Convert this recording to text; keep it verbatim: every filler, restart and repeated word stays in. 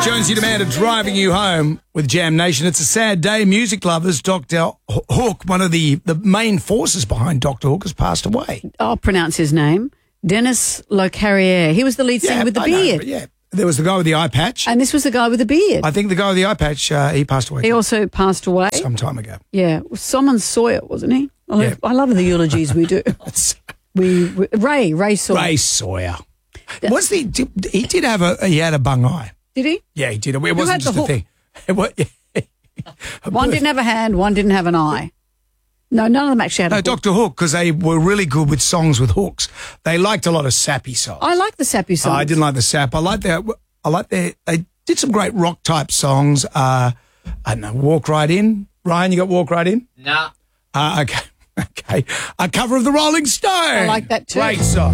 Jonesy Demander driving you home with Jam Nation. It's a sad day. Music lovers, Doctor Hook, one of the, the main forces behind Doctor Hook, has passed away. I'll pronounce his name. Dennis Locarriere. He was the lead singer Yeah, with the I know, beard. but yeah. There was the guy with the eye patch. And this was the guy with the beard. I think the guy with the eye patch, uh, he passed away He also passed away. some time ago. Yeah. Simon Sawyer, wasn't he? I, Yeah. love, I love the eulogies we do. we, we Ray, Ray Sawyer. Ray Sawyer. What's the? Did, he did have a. He had a bung eye. Did he? Yeah, he did. It wasn't had the just a hook? thing. It was, One didn't have a hand, one didn't have an eye. No, none of them actually had a No, hook. Doctor Hook, because they were really good with songs with hooks. They liked a lot of sappy songs. I like the sappy songs. I didn't like the sap. I like their. I like their. They did some great rock type songs. Uh, I don't know. Walk Right In. Ryan, you got Walk Right In? Nah. Uh, okay. Okay. A cover of the Rolling Stones. I like that too. Great song.